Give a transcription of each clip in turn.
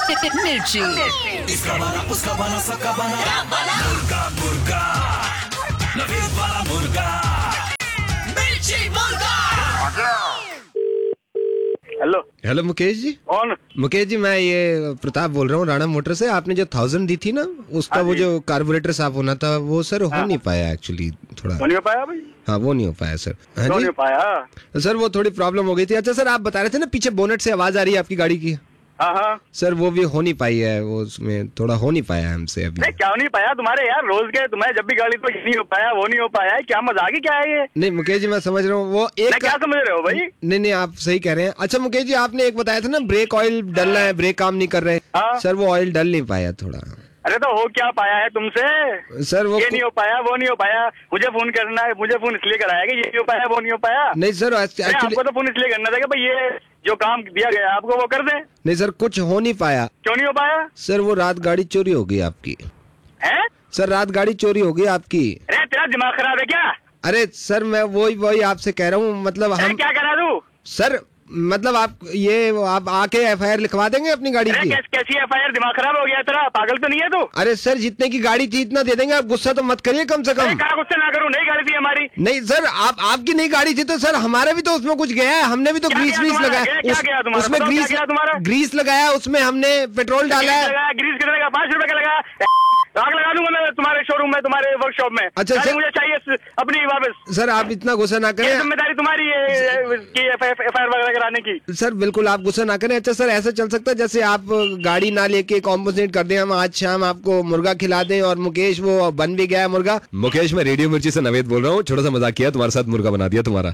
मिर्ची। इसका बना उसका बना सबका बना मुर्गा मुर्गा नवीद वाला मुर्गा मिर्ची मुर्गा। Hello hello Mukesh ji. कौन? मुकेश जी मैं ये प्रताप बोल रहा हूँ राणा मोटर से। आपने जो 1000 दी थी ना उसका वो जो कार्बोरेटर साफ होना था वो सर हो नहीं पाया एक्चुअली थोड़ा। नहीं हो पाया भाई? हाँ वो नहीं हो पाया सर। हाँ नहीं जी हो पाया सर वो थोड़ी प्रॉब्लम हो गई थी। अच्छा सर आप बता रहे थे ना पीछे बोनेट से आवाज आ रही है आपकी गाड़ी की। हाँ हाँ सर वो भी हो नहीं पाई है, वो उसमें थोड़ा हो नहीं पाया हमसे अभी। नहीं क्या नहीं पाया तुम्हारे यार रोज के तुम्हें जब भी गाड़ी तो ये नहीं हो पाया वो नहीं हो पाया है, क्या मजाक ही क्या है ये? नहीं मुकेश जी मैं समझ रहा हूँ वो एक क्या समझ रहे हो भाई? नहीं आप सही कह रहे हैं। अच्छा मुकेश जी आपने एक बताया था ना ब्रेक ऑयल डलना है, ब्रेक काम नहीं कर रहे। हाँ। सर वो ऑयल डल नहीं पाया थोड़ा। अरे तो हो क्या पाया है तुमसे? सर वो ये नहीं हो पाया वो नहीं हो पाया, मुझे फोन करना है, मुझे फोन इसलिए कराया कि ये नहीं हो पाया वो नहीं हो पाया। नहीं सर एक्चुअली आपको तो फोन इसलिए करना था कि भाई ये जो काम दिया गया आपको वो कर दे। नहीं सर कुछ हो नहीं पाया। क्यों नहीं हो पाया? सर वो रात गाड़ी चोरी हो गई आपकी। है? सर रात गाड़ी चोरी हो गई आपकी। अरे तेरा दिमाग खराब है क्या? अरे सर मैं वही आपसे कह रहा हूँ मतलब हम क्या करा दूं? सर मतलब आप आके FIR लिखवा देंगे अपनी गाड़ी की। कैसी FIR? दिमाग खराब हो गया तेरा? पागल तो नहीं है तू? अरे सर जितने की गाड़ी थी इतना दे देंगे, आप गुस्सा तो मत करिए कम से कम। क्या गुस्सा ना करूं? नई गाड़ी थी हमारी। नहीं सर आपकी नई गाड़ी थी तो सर हमारा भी तो उसमें कुछ गया है, हमने भी तो ग्रीस लगाया उसमें ग्रीस लगाया, उसमें हमने पेट्रोल डाला है। ग्रीस कितने का? 5 रुपए का लगा। आग लगा दूंगा मैं तुम्हारे शोरूम में, तुम्हारे वर्कशॉप में। अच्छा सर मुझे चाहिए अपनी वापस। सर आप इतना गुस्सा ना करें, जिम्मेदारी तुम्हारी है FIR वगैरह कराने की। सर बिल्कुल आप गुस्सा ना करें। अच्छा सर ऐसा चल सकता है जैसे आप गाड़ी ना लेके कॉम्पोजिट कर दें, हम आज शाम आपको मुर्गा खिला दें और मुकेश वो बन भी गया है मुर्गा। मुकेश मैं रेडियो मिर्ची से नवेद बोल रहा हूँ, छोटा सा मजाक किया, तुम्हारे साथ मुर्गा बना दिया तुम्हारा।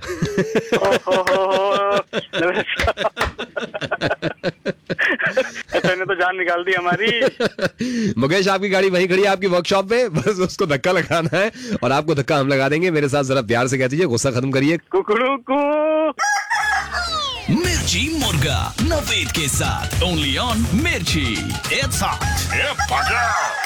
तो जान निकाल दी हमारी। मुकेश आपकी गाड़ी वहीं खड़ी है आपकी वर्कशॉप पे, बस उसको धक्का लगाना है और आपको धक्का हम लगा देंगे। मेरे साथ जरा प्यार से कह दीजिए, गुस्सा खत्म करिए। कुकड़ू मिर्ची मुर्गा नवेद के साथ ओनली ऑन मिर्ची। It's hot.